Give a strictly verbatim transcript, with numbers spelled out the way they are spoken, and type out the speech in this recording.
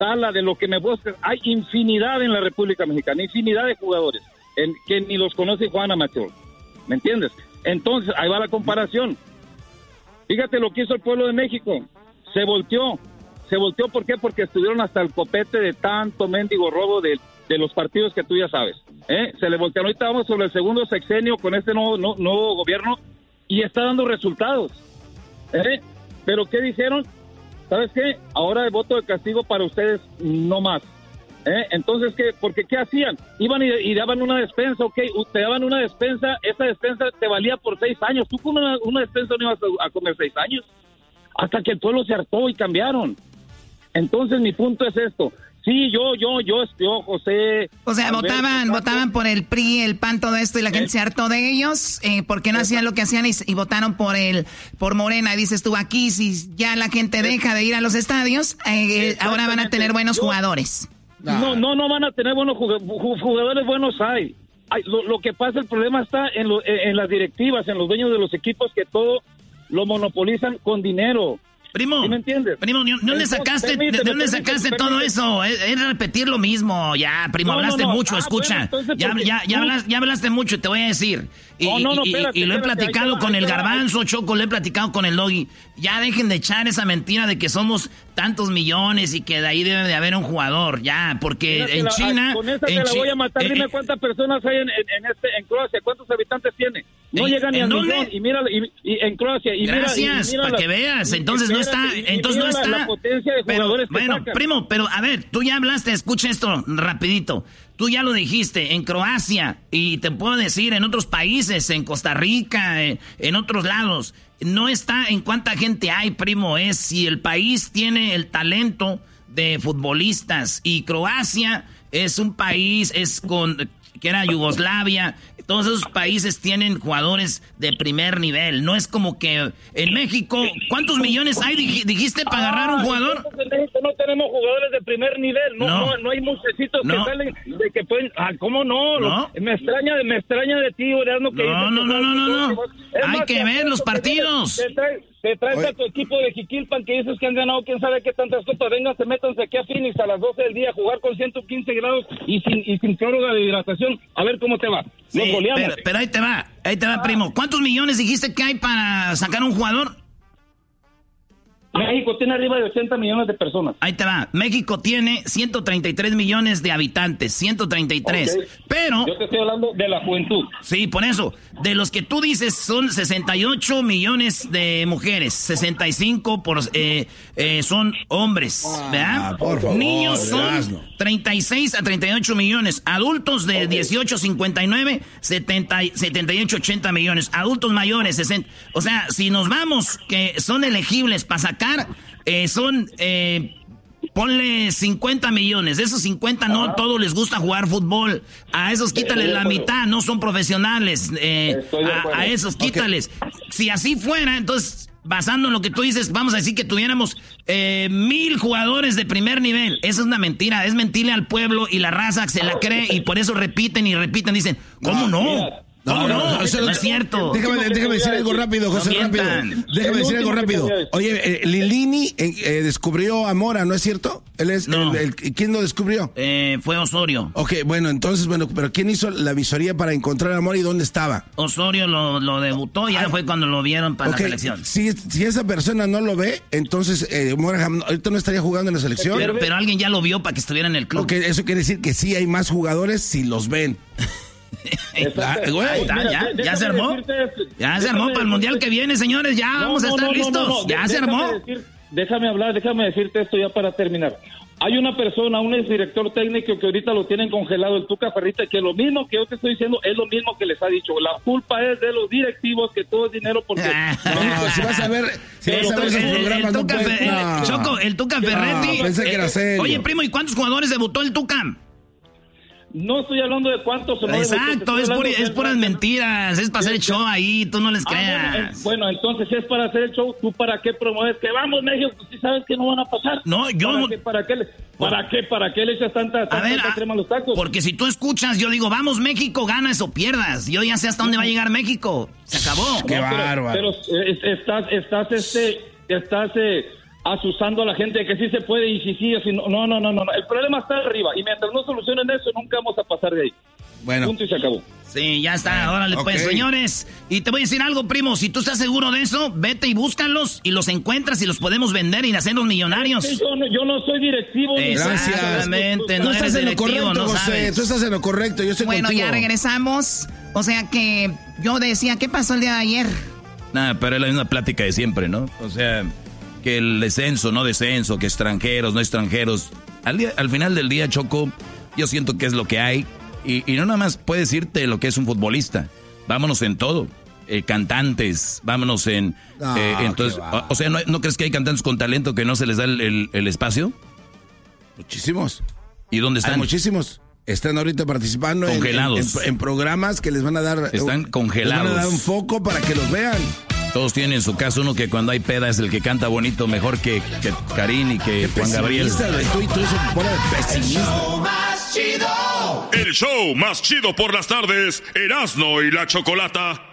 Tala, de lo que me buscas, hay infinidad en la República Mexicana, infinidad de jugadores en, que ni los conoce Juan Amateur, ¿me entiendes? Entonces, ahí va la comparación. Fíjate lo que hizo el pueblo de México, se volteó, se volteó, ¿por qué? Porque estuvieron hasta el copete de tanto mendigo robo de, de los partidos que tú ya sabes, ¿eh? Se le voltearon, ahorita vamos sobre el segundo sexenio con este nuevo, no, nuevo gobierno y está dando resultados, ¿eh? Pero ¿qué dijeron? ¿Sabes qué? Ahora el voto de castigo para ustedes no más. ¿Eh? Entonces, ¿qué? Porque ¿qué hacían? Iban y, y daban una despensa, ok, te daban una despensa, esa despensa te valía por seis años. Tú con una, una despensa no ibas a, a comer seis años. Hasta que el pueblo se hartó y cambiaron. Entonces, mi punto es esto. Sí, yo, yo, yo, yo, José... O sea, Alberto, votaban Paco, votaban por el P R I, el P A N, todo esto, y la gente eh, se hartó de ellos, eh, porque no eh, hacían lo que hacían y, y votaron por el por Morena. Y dices tú, aquí, si ya la gente eh, deja de ir a los estadios, eh, ahora van a tener buenos yo, jugadores. No, no, no van a tener buenos jugadores, jugadores buenos hay. hay lo, lo que pasa, el problema está en, lo, en las directivas, en los dueños de los equipos que todo lo monopolizan con dinero. Primo, ¿sí me entiendes? Primo, ¿de dónde sacaste, ¿de dónde sacaste todo eso? Es, es repetir lo mismo. Ya, primo, no, hablaste no, no. mucho, ah, escucha. Bueno, ya, ya, ya, hablas, ya hablaste mucho, te voy a decir. Y, oh, no, no, espérate, y, y lo he platicado espérate, con el Garbanzo, Choco, lo he platicado con el Doggy. Ya dejen de echar esa mentira de que somos tantos millones y que de ahí debe de haber un jugador. Ya, porque Mira, en la, China... Con esa te la Chi- voy a matar. Eh, Dime cuántas personas hay en, en, en, este, en Croacia. ¿Cuántos habitantes tiene? No ¿En, llega ni a millón. Y mira, y, y en Croacia. Y Gracias, mira, y, y mira para la, que veas. Y, entonces y, no está... Entonces no está... La, la potencia de jugadores pero, bueno, sacan. primo, pero a ver, tú ya hablaste, escucha esto rapidito. Tú ya lo dijiste, en Croacia, y te puedo decir, en otros países, en Costa Rica, en, en otros lados, no está en cuánta gente hay, primo, es si el país tiene el talento de futbolistas, y Croacia es un país, es con, que era Yugoslavia, todos esos países tienen jugadores de primer nivel, no es como que en México, ¿cuántos millones hay, dijiste, para agarrar un jugador? En México no tenemos jugadores de primer nivel, no, no, no, no hay muchachitos no. que salen de que pueden, ah, ¿cómo no? ¿No? Me extraña, me extraña de ti, Oriano, que no, no, no, no, no, no, hay más, que ver los partidos. Te traes, te traes a tu equipo de Jiquilpan que dices que han ganado quién sabe qué tantas copas, vengan, se métanse aquí a Phoenix a las doce del día a jugar con ciento quince grados y sin, y sin prórroga de hidratación, a ver cómo te va. Sí, Nos goleamos. Pero, pero ahí te va, ahí te va, ah. primo. ¿Cuántos millones dijiste que hay para sacar un jugador? México tiene arriba de ochenta millones de personas. Ahí te va. México tiene ciento treinta y tres millones de habitantes. ciento treinta y tres. Okay. Pero... Yo te estoy hablando de la juventud. Sí, por eso. De los que tú dices son sesenta y ocho millones de mujeres. sesenta y cinco por, eh, eh, son hombres. ¿Verdad? Ah, por favor, niños son treinta y seis a treinta y ocho millones. Adultos de okay. dieciocho a cincuenta y nueve, setenta, setenta y ocho a ochenta millones. Adultos mayores, sesenta. O sea, si nos vamos que son elegibles para sacar Eh, son, eh, ponle cincuenta millones. De esos cincuenta no a todos les gusta jugar fútbol. A esos quítales la mitad, no son profesionales. Eh, a, a esos quítales. Okay. Si así fuera, entonces, basando en lo que tú dices, vamos a decir que tuviéramos eh, mil jugadores de primer nivel. Eso es una mentira. Es mentirle al pueblo y la raza se la cree y por eso repiten y repiten. Dicen, ¿cómo no? no? No, no, no, no, no, no es cierto. Déjame, déjame decir algo rápido, José, no rápido. Déjame decir algo rápido. Oye, eh, Lilini eh, eh, descubrió a Mora, ¿no es cierto? Él es no. el, el, ¿quién lo descubrió? Eh, fue Osorio. Ok, bueno, entonces, bueno, pero ¿quién hizo la visoría para encontrar a Mora y dónde estaba? Osorio lo, lo debutó, ya ah, fue cuando lo vieron para okay. la selección. Si, si esa persona no lo ve, entonces eh, Mora ahorita no estaría jugando en la selección. Pero, pero alguien ya lo vio para que estuviera en el club. Ok, eso quiere decir que sí hay más jugadores si los ven. Ah, güey, está, mira, ya, ya se armó. Ya se armó para el mundial que viene, señores. Ya no, vamos a estar no, no, listos. No, no, ya se armó. Decir, déjame hablar, déjame decirte esto ya para terminar. Hay una persona, un exdirector técnico que ahorita lo tienen congelado, el Tuca Ferretti, que lo mismo que yo te estoy diciendo es lo mismo que les ha dicho. La culpa es de los directivos, que todo es dinero porque... no, si vas a ver, si vas a ver esos programas, el, el Tuca, no puedes, el, no. Choco, el Tuca Ferretti... No, pensé que era serio. Oye, primo, ¿y cuántos jugadores debutó el Tuca? No estoy hablando de cuántos o no. Exacto, es, pura, es puras mentiras, es para hacer el show ahí, tú no les creas. Ah, bueno, eh, bueno, entonces es para hacer el show, ¿tú para qué promueves? Que vamos, México, tú sí sabes que no van a pasar. No, yo ¿Para no... Qué, ¿Para qué? ¿Para qué? ¿Para qué le echas tanta, tanta, a ver, tanta crema a los tacos? Porque si tú escuchas, yo digo, vamos, México, ganas o pierdas. Yo ya sé hasta dónde va a llegar México. Se acabó. Qué no, bárbaro. Pero, pero estás, estás, este, estás, eh, asusando a la gente de que sí se puede y si sí, así no, no, no, no, no, el problema está arriba y mientras no solucionen eso nunca vamos a pasar de ahí. Bueno. Punto y se acabó. Sí, ya está, órale okay. Pues, señores. Y te voy a decir algo, primo, si tú estás seguro de eso, vete y búscalos y los encuentras y los podemos vender y hacernos millonarios. Sí, yo, no, yo no soy directivo. Exactamente, no, no eres estás en lo directivo, correcto, no José, sabes. tú estás en lo correcto, yo estoy bueno, contigo. Bueno, ya regresamos, o sea que yo decía, ¿qué pasó el día de ayer? Nada, pero es la misma plática de siempre, ¿no? O sea, que el descenso, no descenso, que extranjeros, no extranjeros. Al, día, al final del día, Choco, yo siento que es lo que hay. Y, y no nada más puedes irte lo que es un futbolista. Vámonos en todo. Eh, cantantes, vámonos en... No, eh, entonces, o, o sea, ¿no, ¿no crees que hay cantantes con talento que no se les da el, el, el espacio? Muchísimos. ¿Y dónde están? Hay muchísimos. Están ahorita participando congelados. En, en, en programas que les van a dar... Están congelados. Les van a dar un foco para que los vean. Todos tienen en su caso uno que cuando hay peda es el que canta bonito mejor que, que Karin y que Juan Gabriel. Tú y tú eso pone pesimista. El show más chido. El show más chido por las tardes, Erasmo y la Chocolata.